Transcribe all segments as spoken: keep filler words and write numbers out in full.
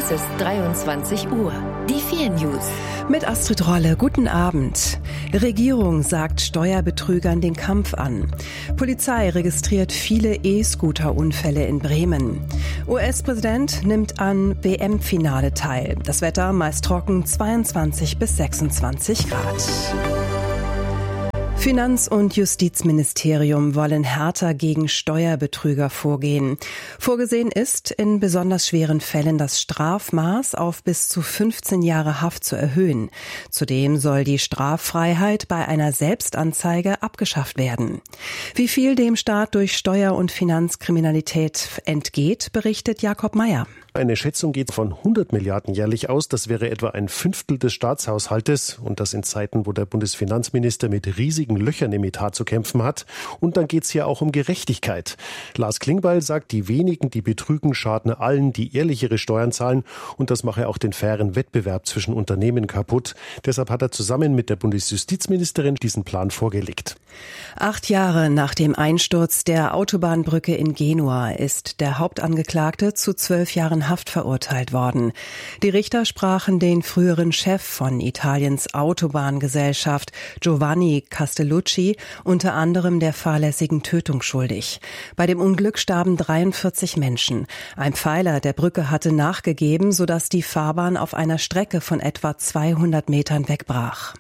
Es ist dreiundzwanzig Uhr. Die vier News. Mit Astrid Rolle, guten Abend. Regierung sagt Steuerbetrügern den Kampf an. Polizei registriert viele E-Scooter-Unfälle in Bremen. U S-Präsident nimmt an W M-Finale teil. Das Wetter meist trocken, zweiundzwanzig bis sechsundzwanzig Grad. Finanz- und Justizministerium wollen härter gegen Steuerbetrüger vorgehen. Vorgesehen ist, in besonders schweren Fällen das Strafmaß auf bis zu fünfzehn Jahre Haft zu erhöhen. Zudem soll die Straffreiheit bei einer Selbstanzeige abgeschafft werden. Wie viel dem Staat durch Steuer- und Finanzkriminalität entgeht, berichtet Jakob Mayer. Eine Schätzung geht von hundert Milliarden jährlich aus. Das wäre etwa ein Fünftel des Staatshaushaltes. Und das in Zeiten, wo der Bundesfinanzminister mit riesigen Löchern im Etat zu kämpfen hat. Und dann geht es hier auch um Gerechtigkeit. Lars Klingbeil sagt, die wenigen, die betrügen, schaden allen, die ehrlichere Steuern zahlen. Und das mache auch den fairen Wettbewerb zwischen Unternehmen kaputt. Deshalb hat er zusammen mit der Bundesjustizministerin diesen Plan vorgelegt. Acht Jahre nach dem Einsturz der Autobahnbrücke in Genua ist der Hauptangeklagte zu zwölf Jahren Haft verurteilt worden. Die Richter sprachen den früheren Chef von Italiens Autobahngesellschaft, Giovanni Castellucci, unter anderem der fahrlässigen Tötung schuldig. Bei dem Unglück starben dreiundvierzig Menschen. Ein Pfeiler der Brücke hatte nachgegeben, sodass die Fahrbahn auf einer Strecke von etwa zweihundert Metern wegbrach.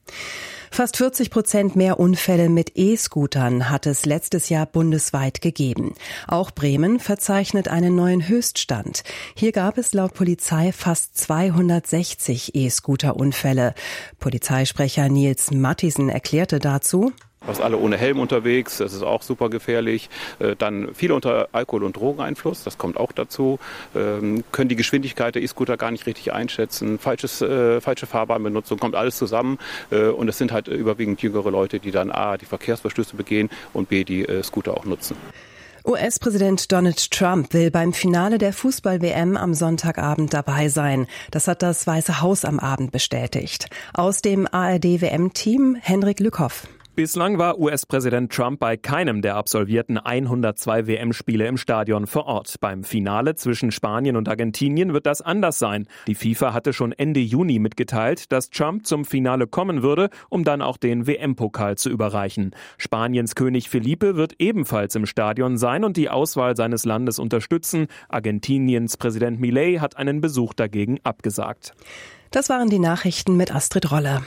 Fast vierzig Prozent mehr Unfälle mit E-Scootern hat es letztes Jahr bundesweit gegeben. Auch Bremen verzeichnet einen neuen Höchststand. Hier gab es laut Polizei fast zweihundertsechzig E-Scooter-Unfälle. Polizeisprecher Nils Matthiesen erklärte dazu: Fast alle ohne Helm unterwegs, das ist auch super gefährlich. Dann viele unter Alkohol- und Drogeneinfluss, das kommt auch dazu. Können die Geschwindigkeit der E-Scooter gar nicht richtig einschätzen. Falsches, äh, falsche Fahrbahnbenutzung, kommt alles zusammen. Und es sind halt überwiegend jüngere Leute, die dann A, die Verkehrsverstöße begehen und B, die äh, Scooter auch nutzen. U S-Präsident Donald Trump will beim Finale der Fußball-W M am Sonntagabend dabei sein. Das hat das Weiße Haus am Abend bestätigt. Aus dem A R D-W M-Team Henrik Lückhoff. Bislang war U S-Präsident Trump bei keinem der absolvierten hundertzwei W M-Spiele im Stadion vor Ort. Beim Finale zwischen Spanien und Argentinien wird das anders sein. Die FIFA hatte schon Ende Juni mitgeteilt, dass Trump zum Finale kommen würde, um dann auch den W M-Pokal zu überreichen. Spaniens König Felipe wird ebenfalls im Stadion sein und die Auswahl seines Landes unterstützen. Argentiniens Präsident Milei hat einen Besuch dagegen abgesagt. Das waren die Nachrichten mit Astrid Rolle.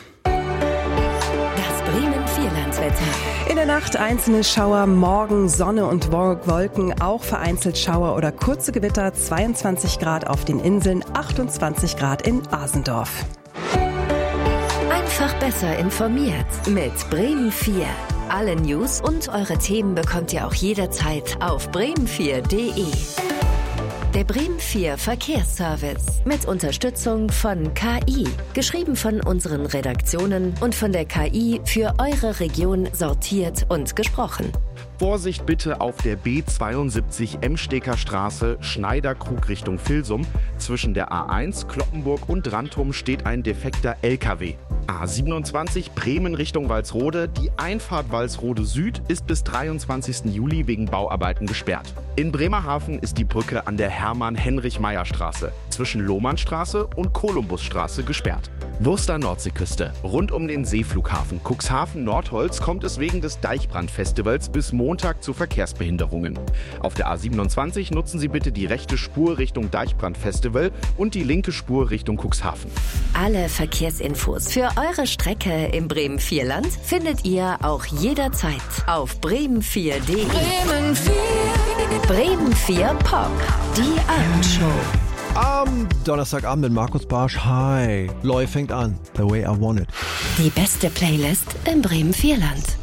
In der Nacht einzelne Schauer, morgen Sonne und Wolken, auch vereinzelt Schauer oder kurze Gewitter, zweiundzwanzig Grad auf den Inseln, achtundzwanzig Grad in Asendorf. Einfach besser informiert mit Bremen vier. Alle News und eure Themen bekommt ihr auch jederzeit auf bremen vier punkt de. Der Bremen vier Verkehrsservice mit Unterstützung von K I. Geschrieben von unseren Redaktionen und von der K I für eure Region sortiert und gesprochen. Vorsicht bitte auf der B zweiundsiebzig Emsteker Straße, Schneiderkrug Richtung Vilsum. Zwischen der A eins, Cloppenburg und Rantum steht ein defekter L K W. A siebenundzwanzig Bremen Richtung Walsrode. Die Einfahrt Walsrode Süd ist bis dreiundzwanzigsten Juli wegen Bauarbeiten gesperrt. In Bremerhaven ist die Brücke an der Hermann-Heinrich-Meyer-Straße zwischen Lohmannstraße und Kolumbusstraße gesperrt. Wurster Nordseeküste. Rund um den Seeflughafen Cuxhaven-Nordholz kommt es wegen des Deichbrand-Festivals bis Montag zu Verkehrsbehinderungen. Auf der A siebenundzwanzig nutzen Sie bitte die rechte Spur Richtung Deichbrand-Festival und die linke Spur Richtung Cuxhaven. Alle Verkehrsinfos für eure Strecke im Bremen vier Land findet ihr auch jederzeit auf bremen vier punkt de. Bremen vier. Bremen vier Pop. Die Abendshow. Am Donnerstagabend mit Markus Barsch. Hi. Loy fängt an. The way I want it. Die beste Playlist im Bremen vier Land.